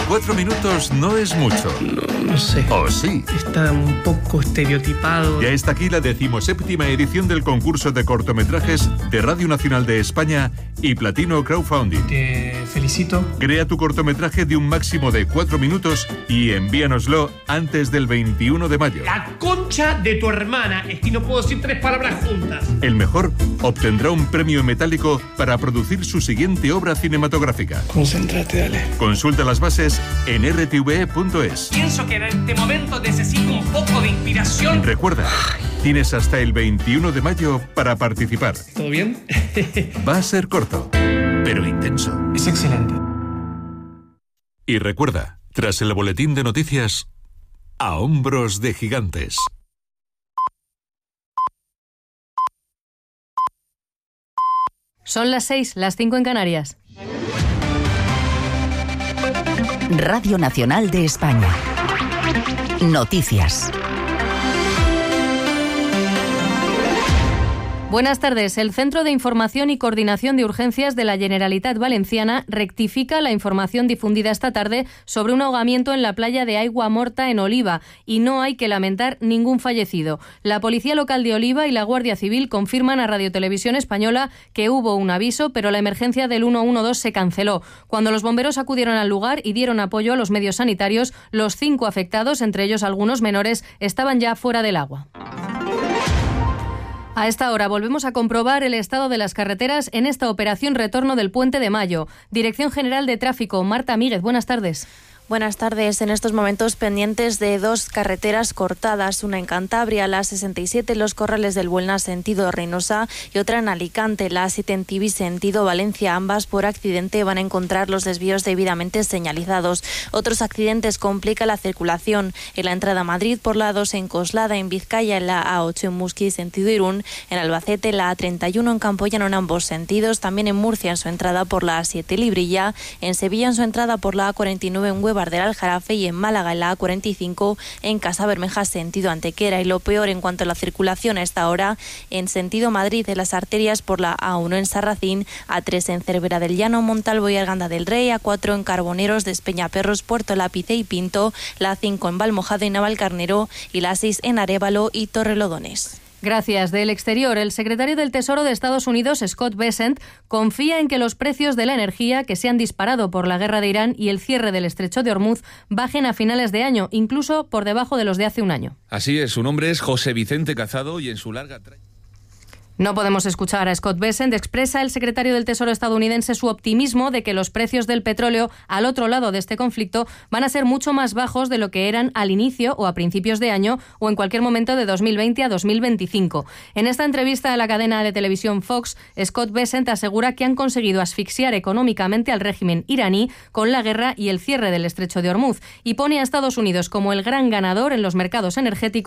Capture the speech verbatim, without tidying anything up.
Cuatro minutos no es mucho. No, no sé. ¿O sí? Está un poco estereotipado. Ya está aquí la decimoséptima edición del concurso de cortometrajes de Radio Nacional de España y Platino Crowdfunding. Te felicito. Crea tu cortometraje de un máximo de cuatro minutos y envíanoslo antes del veintiuno de mayo. La concha de tu hermana. Es que no puedo decir tres palabras juntas. El mejor obtendrá un premio metálico para producir su siguiente obra cinematográfica. Concéntrate, dale. Consulta las bases en r t v e punto es. Pienso que en este momento necesito un poco de inspiración. Recuerda, tienes hasta el veintiuno de mayo para participar. ¿Todo bien? Va a ser corto, pero intenso. Es excelente. Y recuerda, tras el boletín de noticias, a hombros de gigantes. Son las seis, las cinco en Canarias. Radio Nacional de España. Noticias. Buenas tardes. El Centro de Información y Coordinación de Urgencias de la Generalitat Valenciana rectifica la información difundida esta tarde sobre un ahogamiento en la playa de Aiguamorta en Oliva y no hay que lamentar ningún fallecido. La Policía Local de Oliva y la Guardia Civil confirman a Radio Televisión Española que hubo un aviso, pero la emergencia del uno uno dos se canceló. Cuando los bomberos acudieron al lugar y dieron apoyo a los medios sanitarios, los cinco afectados, entre ellos algunos menores, estaban ya fuera del agua. A esta hora volvemos a comprobar el estado de las carreteras en esta operación retorno del Puente de Mayo. Dirección General de Tráfico, Marta Míguez, buenas tardes. Buenas tardes. En estos momentos pendientes de dos carreteras cortadas, una en Cantabria, la sesenta y siete, Los Corrales del Buelna, sentido Reynosa, y otra en Alicante, la siete en Tibi, sentido Valencia. Ambas por accidente van a encontrar los desvíos debidamente señalizados. Otros accidentes complican la circulación en la entrada a Madrid por la dos en Coslada, en Vizcaya, en la A ocho en Musqui, sentido Irún, en Albacete, la A treinta y uno en Campoyano en ambos sentidos, también en Murcia en su entrada por la A siete Librilla, en Sevilla en su entrada por la A cuarenta y nueve en Hueva del Aljarafe y en Málaga en la A cuarenta y cinco en Casabermeja sentido Antequera. Y lo peor en cuanto a la circulación a esta hora en sentido Madrid en las arterias por la A uno en Sarracín, A tres en Cervera del Llano, Montalvo y Arganda del Rey, A cuatro en Carboneros, Despeñaperros, Puerto Lápice y Pinto, la A cinco en Valmojado y Navalcarnero y la A seis en Arévalo y Torrelodones. Gracias. Del exterior, el secretario del Tesoro de Estados Unidos, Scott Bessent, confía en que los precios de la energía, que se han disparado por la guerra de Irán y el cierre del estrecho de Hormuz, bajen a finales de año, incluso por debajo de los de hace un año. Así es, su nombre es José Vicente Cazado y en su larga trayectoria... No podemos escuchar a Scott Bessent. Expresa el secretario del Tesoro estadounidense su optimismo de que los precios del petróleo al otro lado de este conflicto van a ser mucho más bajos de lo que eran al inicio o a principios de año o en cualquier momento de dos mil veinte a dos mil veinticinco. En esta entrevista a la cadena de televisión Fox, Scott Bessent asegura que han conseguido asfixiar económicamente al régimen iraní con la guerra y el cierre del estrecho de Hormuz y pone a Estados Unidos como el gran ganador en los mercados energéticos